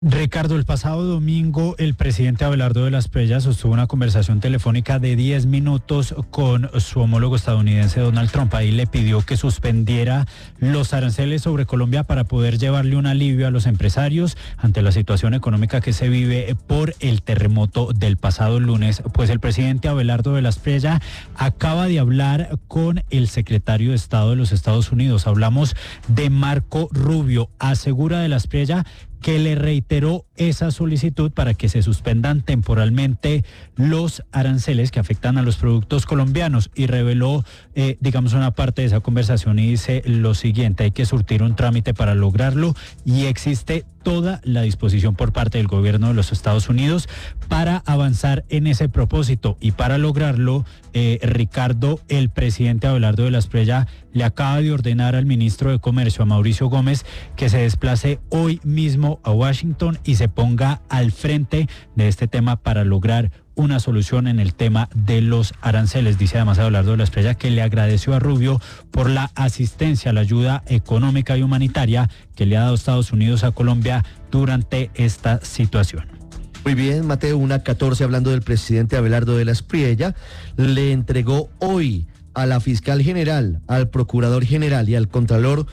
Ricardo, el pasado domingo el presidente Abelardo de la Espriella sostuvo una conversación telefónica de 10 minutos con su homólogo estadounidense Donald Trump. Ahí le pidió que suspendiera los aranceles sobre Colombia para poder llevarle un alivio a los empresarios ante la situación económica que se vive por el terremoto del pasado lunes. Pues el presidente Abelardo de la Espriella acaba de hablar con el secretario de Estado de los Estados Unidos. Hablamos de Marco Rubio. Asegura de la Espriella que le reiteró esa solicitud para que se suspendan temporalmente los aranceles que afectan a los productos colombianos y reveló, una parte de esa conversación y dice lo siguiente: hay que surtir un trámite para lograrlo y existe toda la disposición por parte del gobierno de los Estados Unidos para avanzar en ese propósito y para lograrlo, Ricardo, el presidente Abelardo de la Espriella le acaba de ordenar al ministro de Comercio, a Mauricio Gómez, que se desplace hoy mismo a Washington y se ponga al frente de este tema para lograr una solución en el tema de los aranceles. Dice además Abelardo de la Espriella que le agradeció a Rubio por la asistencia, la ayuda económica y humanitaria que le ha dado Estados Unidos a Colombia durante esta situación. Muy bien, Mateo, 1:14, hablando del presidente Abelardo de la Espriella, le entregó hoy a la fiscal general, al procurador general y al contralor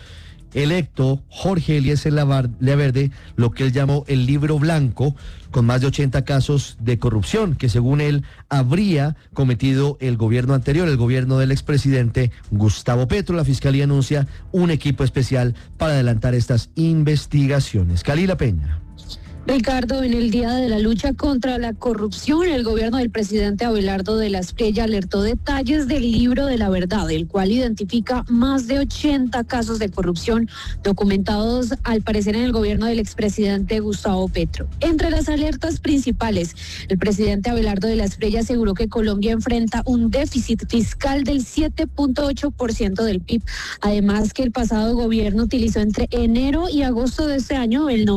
electo Jorge Eliezer Laverde lo que él llamó el libro blanco con más de 80 casos de corrupción que según él habría cometido el gobierno anterior, el gobierno del expresidente Gustavo Petro. La fiscalía anuncia un equipo especial para adelantar estas investigaciones. Kalila Peña. Ricardo, en el Día de la Lucha contra la Corrupción, el gobierno del presidente Abelardo de la Espriella alertó detalles del libro de la verdad, el cual identifica más de 80 casos de corrupción documentados al parecer en el gobierno del expresidente Gustavo Petro. Entre las alertas principales, el presidente Abelardo de la Espriella aseguró que Colombia enfrenta un déficit fiscal del 7.8% del PIB, además que el pasado gobierno utilizó entre enero y agosto de este año el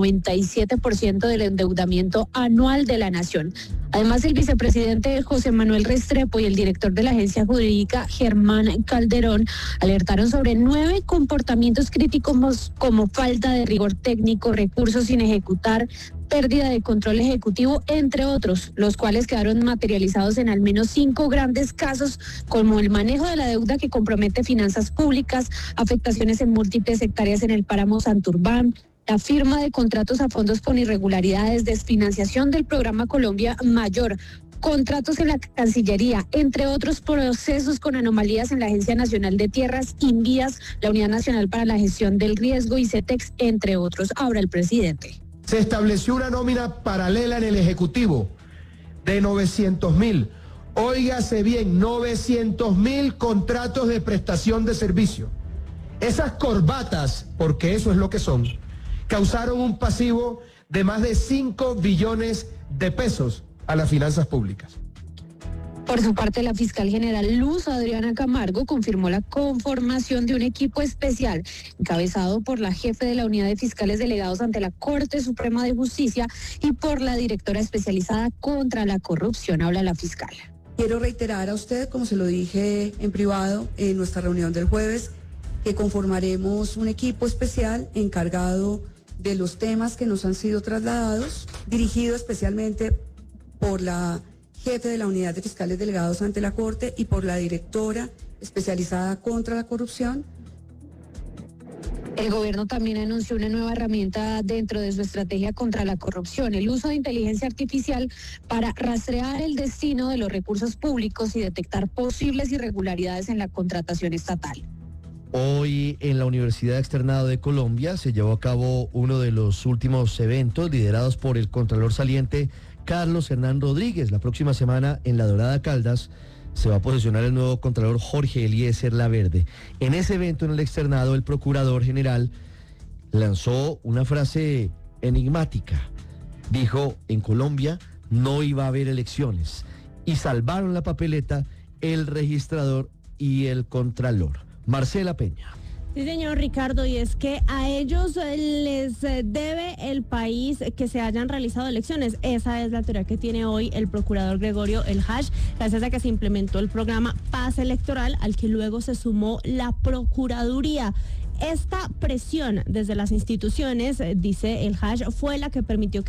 97% del endeudamiento anual de la nación. Además, el vicepresidente José Manuel Restrepo y el director de la agencia jurídica Germán Calderón alertaron sobre 9 comportamientos críticos como falta de rigor técnico, recursos sin ejecutar, pérdida de control ejecutivo, entre otros, los cuales quedaron materializados en al menos 5 grandes casos, como el manejo de la deuda que compromete finanzas públicas, afectaciones en múltiples hectáreas en el páramo Santurbán, la firma de contratos a fondos con irregularidades, desfinanciación del programa Colombia Mayor, contratos en la Cancillería, entre otros procesos con anomalías en la Agencia Nacional de Tierras, Invías, la Unidad Nacional para la Gestión del Riesgo y CETEX, entre otros. Ahora el presidente. Se estableció una nómina paralela en el Ejecutivo de 900.000. Óigase bien, 900.000 contratos de prestación de servicio. Esas corbatas, porque eso es lo que son, causaron un pasivo de más de 5 billones de pesos a las finanzas públicas. Por su parte, la fiscal general Luz Adriana Camargo confirmó la conformación de un equipo especial encabezado por la jefe de la unidad de fiscales delegados ante la Corte Suprema de Justicia y por la directora especializada contra la corrupción. Habla la fiscal. Quiero reiterar a usted, como se lo dije en privado en nuestra reunión del jueves, que conformaremos un equipo especial encargado de los temas que nos han sido trasladados, dirigido especialmente por la jefe de la unidad de fiscales delegados ante la Corte y por la directora especializada contra la corrupción. El gobierno también anunció una nueva herramienta dentro de su estrategia contra la corrupción, el uso de inteligencia artificial para rastrear el destino de los recursos públicos y detectar posibles irregularidades en la contratación estatal. Hoy en la Universidad Externado de Colombia se llevó a cabo uno de los últimos eventos liderados por el contralor saliente Carlos Hernán Rodríguez. La próxima semana en La Dorada Caldas se va a posesionar el nuevo contralor Jorge Eliezer Laverde. En ese evento en el externado el procurador general lanzó una frase enigmática. Dijo, en Colombia no iba a haber elecciones y salvaron la papeleta el registrador y el contralor. Marcela Peña. Sí, señor Ricardo, y es que a ellos les debe el país que se hayan realizado elecciones. Esa es la teoría que tiene hoy el procurador Gregorio El Hash, gracias a que se implementó el programa Paz Electoral, al que luego se sumó la Procuraduría. Esta presión desde las instituciones, dice el Haj, fue la que permitió que